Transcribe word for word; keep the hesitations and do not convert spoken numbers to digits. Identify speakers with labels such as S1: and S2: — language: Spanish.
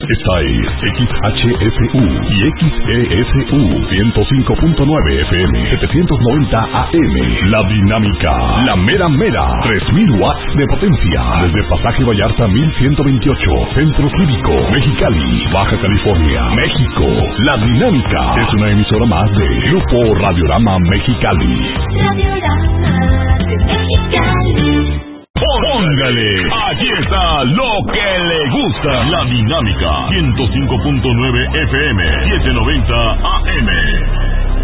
S1: Esta es X H F U y X E S U ciento cinco punto nueve F M, setecientos noventa A M. La Dinámica, la mera mera, tres mil watts de potencia. Desde Pasaje Vallarta mil ciento veintiocho, Centro Cívico, Mexicali, Baja California, México. La Dinámica es una emisora más de Grupo Radiorama Mexicali.
S2: Radiorama de Mexicali.
S3: Póngale, aquí está lo que le gusta. La Dinámica, ciento cinco punto nueve F M, setecientos noventa A M.